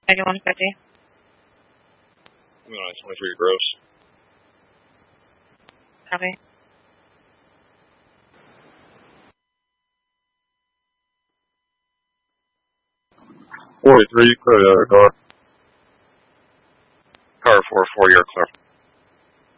9150. I'm going on 23 gross. Copy. Clear the other car. Car 4-4, you're clear.